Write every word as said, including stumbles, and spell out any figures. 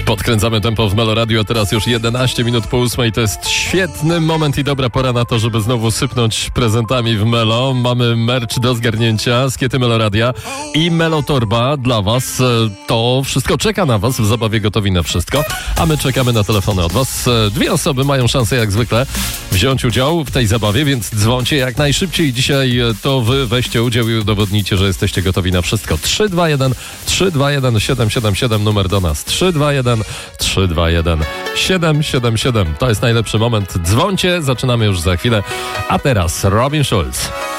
Podkręcamy tempo w Melo Radio, a teraz już jedenaście minut po ósmej. To jest świetny moment i dobra pora na to, żeby znowu sypnąć prezentami w Melo. Mamy merch do zgarnięcia, skiety Melo Radia i Melo Torba dla was. To wszystko czeka na was, w zabawie gotowi na wszystko, a my czekamy na telefony od was. Dwie osoby mają szansę jak zwykle wziąć udział w tej zabawie, więc dzwońcie jak najszybciej. Dzisiaj to wy weźcie udział i udowodnijcie, że jesteście gotowi na wszystko. trzy dwa jeden trzy dwa jeden siedem siedem siedem, numer do nas trzy dwa jeden trzy dwa jeden siedem siedem siedem. To jest najlepszy moment. Dzwońcie, zaczynamy już za chwilę. A teraz Robin Schulz.